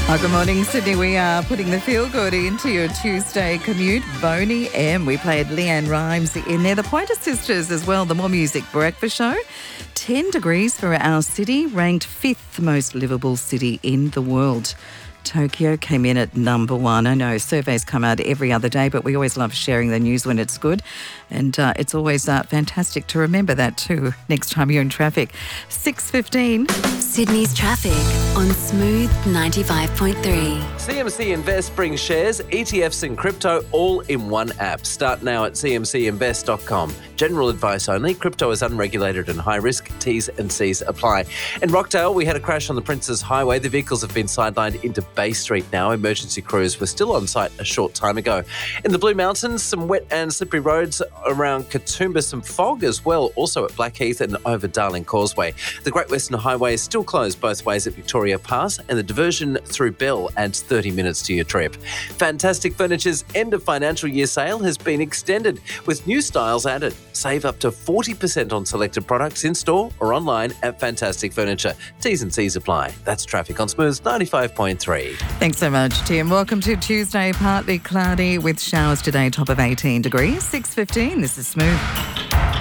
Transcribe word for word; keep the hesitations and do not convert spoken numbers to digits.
Oh, good morning, Sydney. We are putting the feel good into your Tuesday commute. Boney M. We played Leanne Rhymes in there. The Pointer Sisters as well. The More Music Breakfast Show. ten degrees for our city, ranked fifth most livable city in the world. Tokyo came in at number one. I know surveys come out every other day, but we always love sharing the news when it's good. And uh, it's always uh, fantastic to remember that too next time you're in traffic. six fifteen. Sydney's traffic on Smooth ninety-five point three. C M C Invest brings shares, E T Fs and crypto all in one app. Start now at c m c invest dot com. General advice only. Crypto is unregulated and high risk. T's and C's apply. In Rockdale, we had a crash on the Princes Highway. The vehicles have been sidelined into Bay Street now. Emergency crews were still on site a short time ago. In the Blue Mountains, some wet and slippery roads around Katoomba, some fog as well, also at Blackheath and over Darling Causeway. The Great Western Highway is still closed both ways at Victoria Pass, and the diversion through Bell adds thirty minutes to your trip. Fantastic Furniture's end of financial year sale has been extended with new styles added. Save up to forty percent on selected products in store or online at Fantastic Furniture. T's and C's apply. That's traffic on Smooth ninety-five point three. Thanks so much, Tim. Welcome to Tuesday, partly cloudy with showers today, top of eighteen degrees. six fifteen, this is Smooth.